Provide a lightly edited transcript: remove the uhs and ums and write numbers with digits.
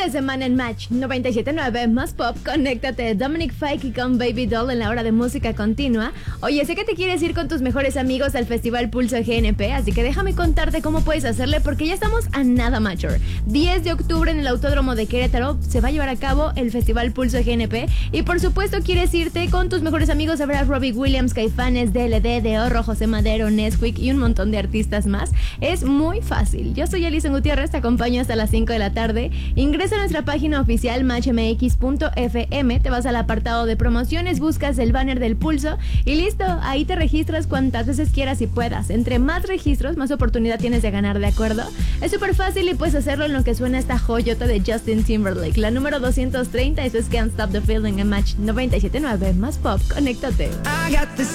de semana en Match 97.9 más pop, conéctate. Dominic Fike con Baby Doll en la hora de música continua. Oye, sé que te quieres ir con tus mejores amigos al Festival Pulso GNP, así que déjame contarte cómo puedes hacerle porque ya estamos a nada, Matcher. 10 de octubre en el Autódromo de Querétaro se va a llevar a cabo el Festival Pulso GNP y por supuesto quieres irte con tus mejores amigos a ver a Robbie Williams, Caifanes, DLD, De Oro, José Madero, Nesquik y un montón de artistas más. Es muy fácil. Yo soy Alison Gutiérrez, te acompaño hasta las 5 de la tarde. Ingresa a nuestra página oficial matchmx.fm, te vas al apartado de promociones, buscas el banner del Pulso y listo, ahí te registras cuantas veces quieras y puedas. Entre más registros, más oportunidad tienes de ganar, ¿de acuerdo? Es súper fácil y puedes hacerlo en lo que suena esta joyota de Justin Timberlake, la número 230, eso es Can't Stop the Feeling en Match 97.9 más pop, conéctate.